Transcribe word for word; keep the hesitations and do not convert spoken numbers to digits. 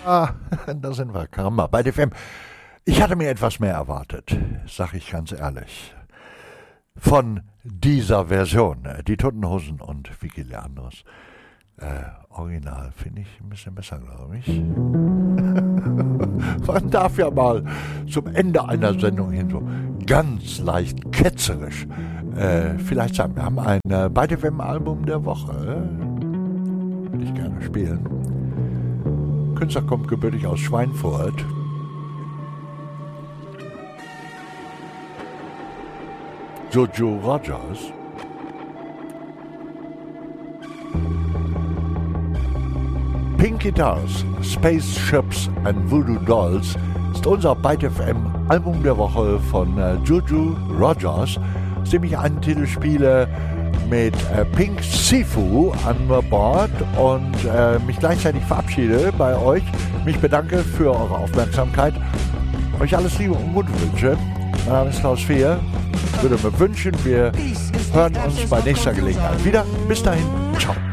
Ah, da sind wir, Karamba, bei D F M. Ich hatte mir etwas mehr erwartet, sag ich ganz ehrlich. Von dieser Version, die Toten Hosen und Vicky Leandros. Äh, original finde ich ein bisschen besser, glaube ich. Man darf ja mal zum Ende einer Sendung hin so ganz leicht ketzerisch äh, vielleicht sagen, wir haben ein äh, bei D F M-Album der Woche. Würde ich gerne spielen. Künstler kommt gebürtig aus Schweinfurt. Jojo Rogers. Pink Guitars, Spaceships and Voodoo Dolls ist unser bei D F M-Album der Woche von äh, Jojo Rogers, aus dem ich einen Titel spiele mit äh, Pink Sifu an Bord und äh, mich gleichzeitig verabschiede bei euch. Mich bedanke für eure Aufmerksamkeit. Euch alles Liebe und gute Wünsche. Mein Name ist Klaus Fehr. Ich würde mir wünschen, wir hören uns bei nächster Gelegenheit wieder. Bis dahin, ciao.